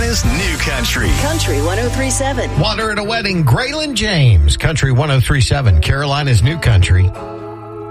Carolina's new country. Country 103.7. Water at a Wedding, Graylin James, Country 103.7, Carolina's new country.